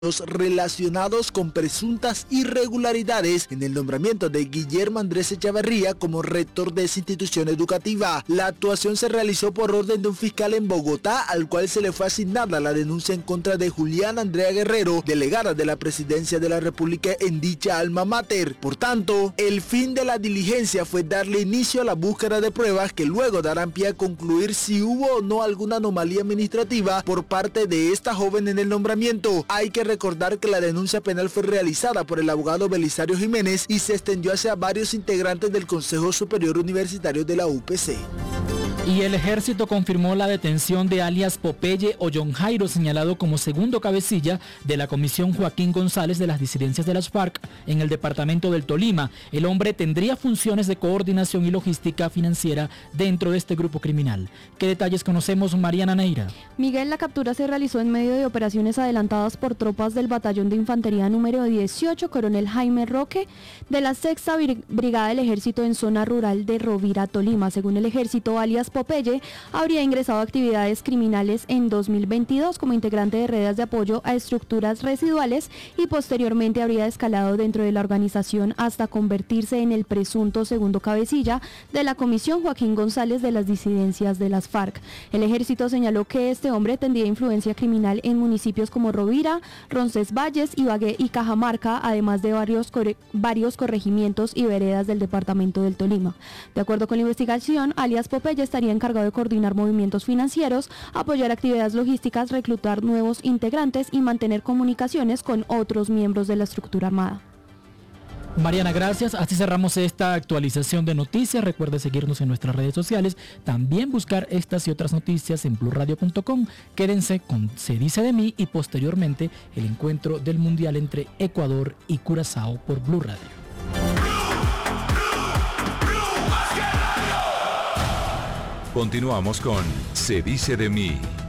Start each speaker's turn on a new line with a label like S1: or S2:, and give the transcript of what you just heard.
S1: relacionados con presuntas irregularidades en el nombramiento de Guillermo Andrés Echavarría como rector de esa institución educativa. La actuación se realizó por orden de un fiscal en Bogotá, al cual se le fue asignada la denuncia en contra de Juliana Andrea Guerrero, delegada de la Presidencia de la República en dicha alma mater. Por tanto, el fin de la diligencia fue darle inicio a la búsqueda de pruebas que luego darán pie a concluir si hubo o no alguna anomalía administrativa por parte de esta joven en el nombramiento. Hay que recordar que la denuncia penal fue realizada por el abogado Belisario Jiménez y se extendió hacia varios integrantes del Consejo Superior Universitario de la UPC.
S2: Y el ejército confirmó la detención de alias Popeye o John Jairo, señalado como segundo cabecilla de la comisión Joaquín González de las disidencias de las FARC en el departamento del Tolima. El hombre tendría funciones de coordinación y logística financiera dentro de este grupo criminal. ¿Qué detalles conocemos, Mariana Neira?
S3: Miguel, la captura se realizó en medio de operaciones adelantadas por tropas del batallón de infantería número 18, coronel Jaime Roque, de la 6ª Brigada del Ejército en zona rural de Rovira, Tolima. Según el ejército, alias Popeye habría ingresado a actividades criminales en 2022 como integrante de redes de apoyo a estructuras residuales y posteriormente habría escalado dentro de la organización hasta convertirse en el presunto segundo cabecilla de la comisión Joaquín González de las disidencias de las FARC. El ejército señaló que este hombre tendría influencia criminal en municipios como Rovira, Roncesvalles, Ibagué y Cajamarca, además de varios corregimientos y veredas del departamento del Tolima. De acuerdo con la investigación, alias Popeye estaría encargado de coordinar movimientos financieros, apoyar actividades logísticas, reclutar nuevos integrantes y mantener comunicaciones con otros miembros de la estructura armada.
S2: Mariana, gracias. Así cerramos esta actualización de noticias. Recuerde seguirnos en nuestras redes sociales. También buscar estas y otras noticias en blurradio.com. Quédense con Se Dice de Mí y posteriormente el encuentro del Mundial entre Ecuador y Curazao por Blue Radio.
S4: Continuamos con Se Dice de Mí.